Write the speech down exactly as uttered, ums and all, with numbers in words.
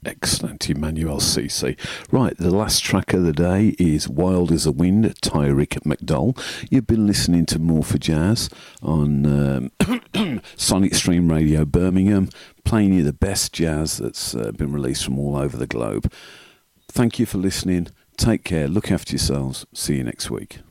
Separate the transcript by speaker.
Speaker 1: Excellent, Emmanuel Cece. Right, the last track of the day is Wild as a Wind, Tyrick McDowell. You've been listening to More for Jazz on um, Sonic Stream Radio Birmingham, playing you the best jazz that's uh, been released from all over the globe. Thank you for listening. Take care. Look after yourselves. See you next week.